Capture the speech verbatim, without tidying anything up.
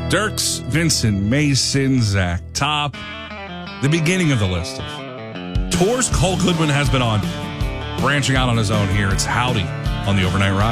Dirks, Vincent, Mason, Zach Top. The beginning of the list of tours Cole Goodwin has been on, branching out on his own here. It's Howdy on the Overnight Ride.